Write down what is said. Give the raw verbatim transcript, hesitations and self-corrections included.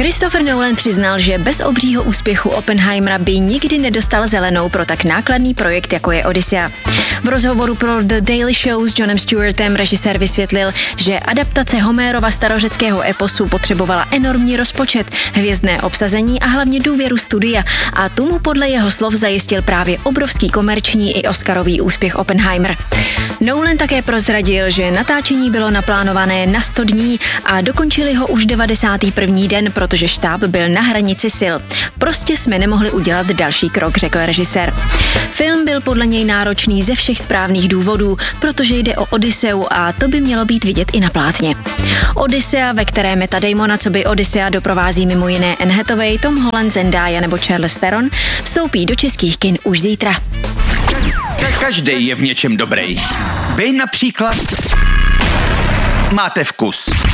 Christopher Nolan přiznal, že bez obřího úspěchu Oppenheimera by nikdy nedostal zelenou pro tak nákladný projekt, jako je Odyssea. V rozhovoru pro The Daily Show s Johnem Stewartem režisér vysvětlil, že adaptace Homérova starořeckého eposu potřebovala enormní rozpočet, hvězdné obsazení a hlavně důvěru studia a tomu podle jeho slov zajistil právě obrovský komerční i oscarový úspěch Oppenheimer. Nolan také prozradil, že natáčení bylo naplánované na sto dní a dokončili ho už devadesátý první den, protože štáb byl na hranici sil. Prostě jsme nemohli udělat další krok, řekl režisér. Film byl podle něj náročný ze všech správných důvodů, protože jde o Odysseu a to by mělo být vidět i na plátně. Odyssea, ve které Matta Damona coby Odyssea doprovází mimo jiné Anne Hathaway, Tom Holland, Zendaya nebo Charlize Theron, vstoupí do českých kin už zítra. Každý je v něčem dobrý. Vy například máte vkus.